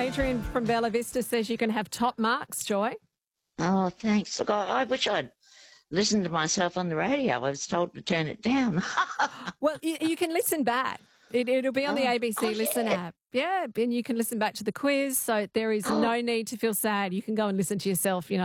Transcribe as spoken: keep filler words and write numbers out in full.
Adrian from Bella Vista says you can have top marks, Joy. Oh, thanks. Look, I, I wish I'd listened to myself on the radio. I was told to turn it down. Well, you, you can listen back. It, it'll be on the Oh, A B C oh, Listen yeah. app. Yeah, and you can listen back to the quiz. So there is Oh, no need to feel sad. You can go and listen to yourself, you know.